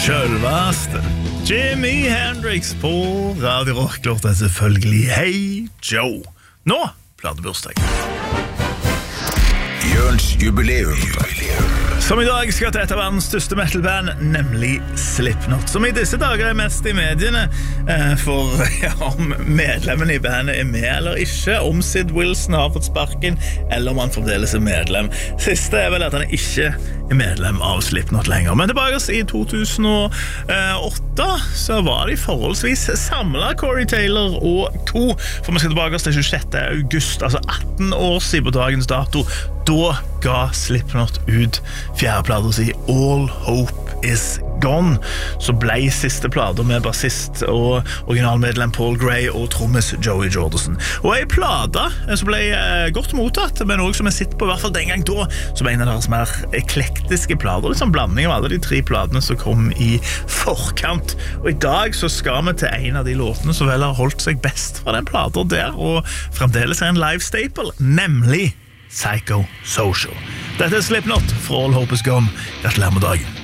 Sjølvaste Jimi Hendrix på Radio Rock. Låta selvfølgelig Hey Joe. Nå platebursdag. Jørns jubileum. Som i dag skal til et av verdens største metalband, nemlig Slipknot, som i disse dager mest i mediene for om medlemmene i bandet med eller ikke, om Sid Wilson har fått sparken, eller om han fremdeles medlem. Siste vel at han ikke medlem av Slipknot lenger. Men tilbake i 2008 så var de forholdsvis samlet, Corey Taylor og co. For vi skal tilbake til 26. august, altså 18 år siden på dagens dato. Da ga Slipknot ut fjerdeplaten si All Hope Is Gone, så ble siste plater med bassist og originalmedlem Paul Gray og trommis Joey Jordison. Og en plate som ble godt mottatt, men også som jeg sitter på, i hvert fall den gang da, som en av deres mer eklektiske plater, litt sånn blanding av alle de 3 platene som kom i forkant. Og i dag så skal vi til en av de låtene som vel har holdt seg best fra den platen der, og fremdeles en live staple, nemlig Psychosocial. Dette Slipknot for All Hope Is Gone. Gratulerer med dagen.